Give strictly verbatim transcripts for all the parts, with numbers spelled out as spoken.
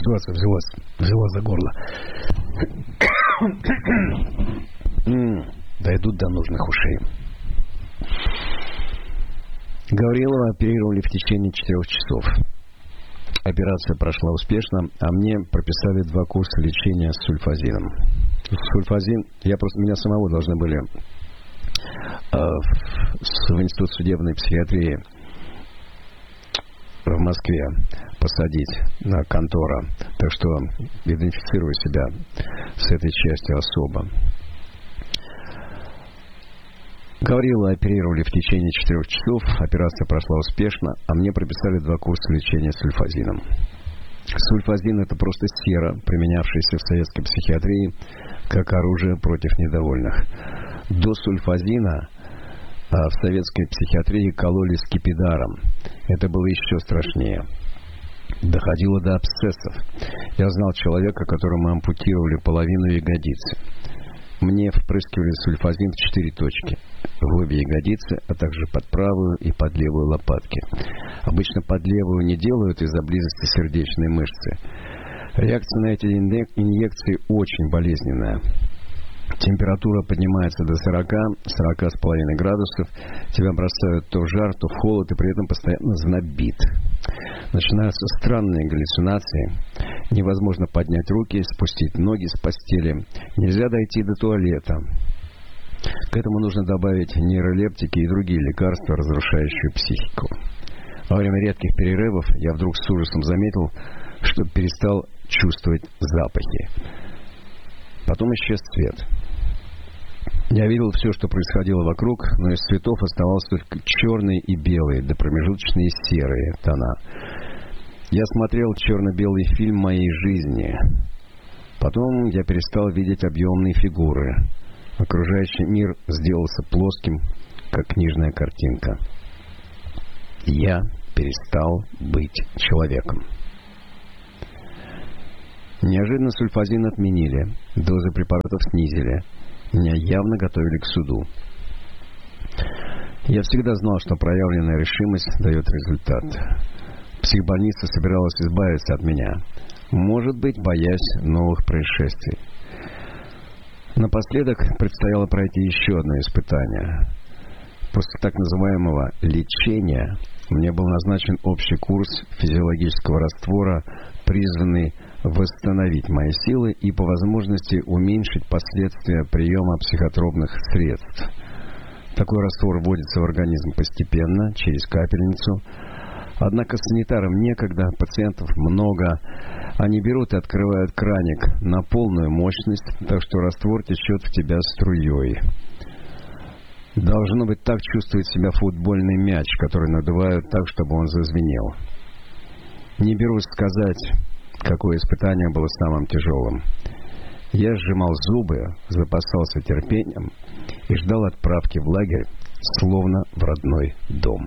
ситуация взялась, взяла за горло. Дойдут до нужных ушей. Гаврилова оперировали в течение четырех часов. Операция прошла успешно, а мне прописали два курса лечения с сульфазином. Сульфазин, я просто, меня самого должны были э, в, в Институт судебной психиатрии в Москве посадить на контора. Так что идентифицирую себя с этой частью особо. Гаврилова оперировали в течение четырех часов, операция прошла успешно, а мне прописали два курса лечения сульфазином. Сульфазин – это просто сера, применявшаяся в советской психиатрии как оружие против недовольных. До сульфазина а, в советской психиатрии кололи скипидаром. Это было еще страшнее. Доходило до абсцессов. Я знал человека, которому ампутировали половину ягодицы. Мне впрыскивали сульфазин в четыре точки. В обе ягодицы, а также под правую и под левую лопатки. Обычно под левую не делают из-за близости сердечной мышцы. Реакция на эти инъекции очень болезненная. Температура поднимается до сорока-сорока с половиной градусов. Тебя бросают то в жар, то в холод, и при этом постоянно знобит. Начинаются странные галлюцинации. Невозможно поднять руки, спустить ноги с постели. Нельзя дойти до туалета. К этому нужно добавить нейролептики и другие лекарства, разрушающие психику. Во время редких перерывов я вдруг с ужасом заметил, что перестал чувствовать запахи. Потом исчез цвет. Я видел все, что происходило вокруг, но из цветов оставался только черный и белый, да промежуточные серые тона. Я смотрел черно-белый фильм моей жизни. Потом я перестал видеть объемные фигуры. Окружающий мир сделался плоским, как книжная картинка. Я перестал быть человеком. Неожиданно сульфазин отменили, дозы препаратов снизили. Меня явно готовили к суду. Я всегда знал, что проявленная решимость дает результат. Психбольница собиралась избавиться от меня, может быть, боясь новых происшествий. Напоследок предстояло пройти еще одно испытание. После так называемого лечения мне был назначен общий курс физиологического раствора, призванный восстановить мои силы и по возможности уменьшить последствия приема психотропных средств. Такой раствор вводится в организм постепенно, через капельницу. Однако санитарам некогда, пациентов много. Они берут и открывают краник на полную мощность, так что раствор течет в тебя струей. Должно быть, так чувствует себя футбольный мяч, который надувают так, чтобы он зазвенел. Не берусь сказать, какое испытание было самым тяжелым. Я сжимал зубы, запасался терпением и ждал отправки в лагерь, словно в родной дом.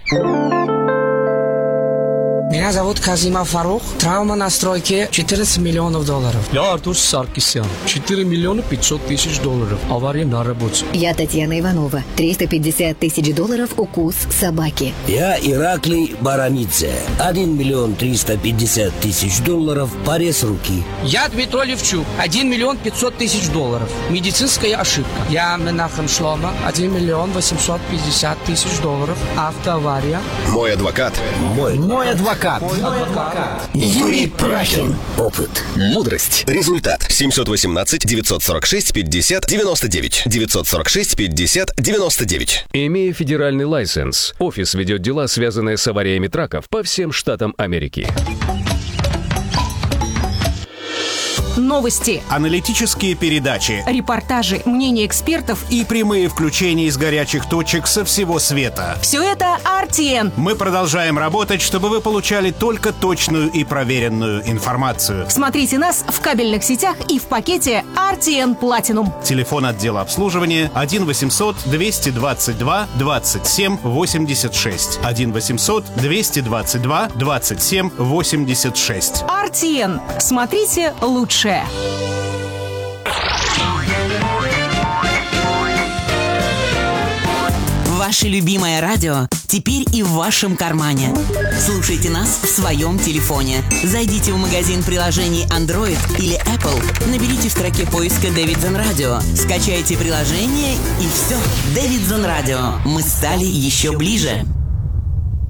Меня зовут Казимов Фарух. Травма на стройке четырнадцать миллионов долларов. Я Артур Саркисян. четыре миллиона пятьсот тысяч долларов. Авария на работе. Я Татьяна Иванова. триста пятьдесят тысяч долларов укус собаки. Я Ираклий Барамидзе. один миллион триста пятьдесят тысяч долларов. Порез руки. Я Дмитрий Левчук. один миллион пятьсот тысяч долларов. Медицинская ошибка. Я Менахем Шлома. один миллион восемьсот пятьдесят тысяч долларов. Автоавария. Мой адвокат. Мой, Мой адвокат. Мой адвокат. Юрий Прахин. Опыт. Мудрость. Результат. семьсот восемнадцать девятьсот сорок шесть пятьдесят девяносто девять. девятьсот сорок шесть пятьдесят девяносто девять. Имея федеральный лайсенс, офис ведет дела, связанные с авариями траков по всем штатам Америки. Новости, аналитические передачи, репортажи, мнения экспертов и прямые включения из горячих точек со всего света. Все это ар ти эн. Мы продолжаем работать, чтобы вы получали только точную и проверенную информацию. Смотрите нас в кабельных сетях и в пакете ар ти эн Platinum. Телефон отдела обслуживания один восемьсот двести двадцать два двадцать семь восемьдесят шесть. один восемьсот двести двадцать два двадцать семь восемьдесят шесть. ар ти эн. Смотрите лучше. Ваше любимое радио теперь и в вашем кармане. Слушайте нас в своем телефоне. Зайдите в магазин приложений Android или Apple, наберите в строке поиска Davidson Radio, скачайте приложение и все. Davidson Radio. Мы стали еще ближе.